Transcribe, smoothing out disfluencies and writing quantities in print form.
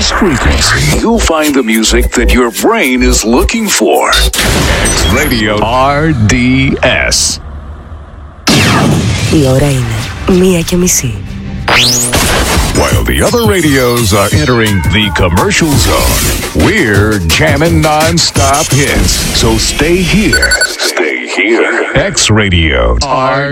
this frequency, you'll find the music that your brain is looking for. X Radio RDS. Η ώρα είναι 1:30. While the other radios are entering the commercial zone, we're jamming non-stop hits. So stay here. Stay here. X Radio